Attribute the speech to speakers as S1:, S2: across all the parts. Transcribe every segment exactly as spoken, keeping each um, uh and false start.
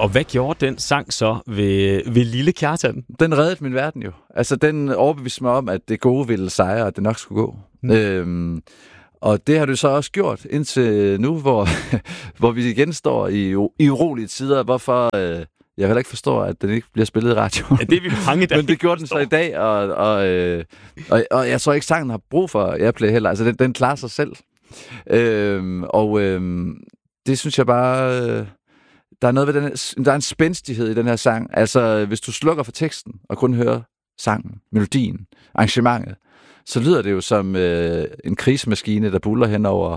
S1: Og hvad gjorde den sang så ved, ved Lille Kjartan?
S2: Den reddede min verden jo. Altså, den overbeviste mig om, at det gode ville sejre, og at det nok skulle gå. Mm. Øhm, og det har du så også gjort indtil nu, hvor, hvor vi igen står i, i urolige tider, hvorfor øh, jeg heller ikke forstår, at den ikke bliver spillet i radioen.
S1: Ja, det er vi mange, der
S2: Men det gjorde den så i dag, og, og, øh, og, og jeg tror ikke, sangen har brug for Airplay heller. Altså, den, den klarer sig selv. Øhm, og øhm, det synes jeg bare... Øh, der er noget ved den her, der er en spændstighed i den her sang. Altså, hvis du slukker for teksten og kun hører sangen, melodien, arrangementet, så lyder det jo som øh, en krigsmaskine, der buller hen over,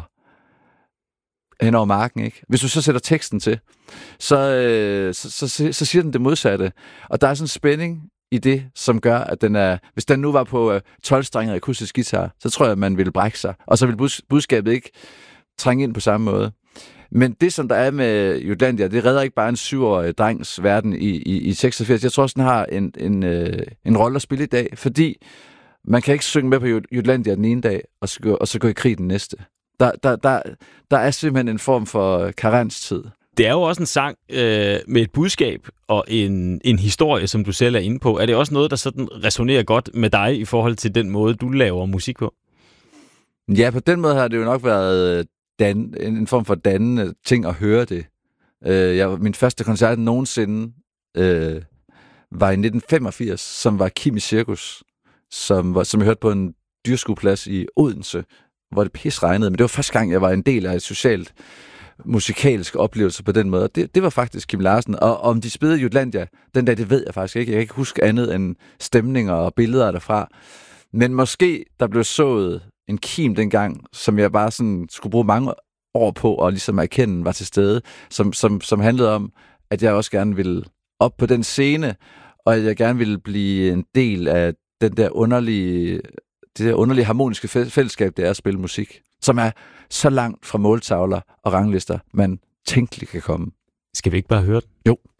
S2: hen over marken, ikke? Hvis du så sætter teksten til, så, øh, så, så, så, så siger den det modsatte. Og der er sådan en spænding i det, som gør, at den er... Hvis den nu var på øh, tolv-strenget akustisk guitar, så tror jeg, at man ville brække sig. Og så ville budskabet ikke trænge ind på samme måde. Men det, som der er med Jutlandia, det redder ikke bare en syvårig drengs verden i, i, i seksogfirs. Jeg tror også, den har en, en, øh, en rolle at spille i dag, fordi man kan ikke synge med på Jutlandia den ene dag, og så gå, og så gå i krig den næste. Der, der, der, der er simpelthen en form for karenstid.
S1: Det er jo også en sang øh, med et budskab og en, en historie, som du selv er inde på. Er det også noget, der sådan resonerer godt med dig i forhold til den måde, du laver musik på?
S2: Ja, på den måde har det jo nok været dan, en form for dannende ting at høre det. Øh, jeg, min første koncert nogensinde øh, var i nitten femogfirs, som var Kim i Cirkus, som, var, som jeg hørte på en dyrskueplads i Odense, hvor det pis regnede. Men det var første gang, jeg var en del af et socialt musikalsk oplevelse på den måde. Det, det var faktisk Kim Larsen. Og om de spillede Jutlandia den dag, det ved jeg faktisk ikke. Jeg kan ikke huske andet end stemninger og billeder derfra. Men måske der blev sået en kim dengang, som jeg bare sådan skulle bruge mange år på og ligesom erkende var til stede, som, som, som handlede om, at jeg også gerne ville op på den scene, og at jeg gerne ville blive en del af den der underlige, det der underlige harmoniske fællesskab, det er at spille musik, som er så langt fra måltavler og ranglister, man tænkeligt kan komme.
S1: Skal vi ikke bare høre den?
S2: Jo.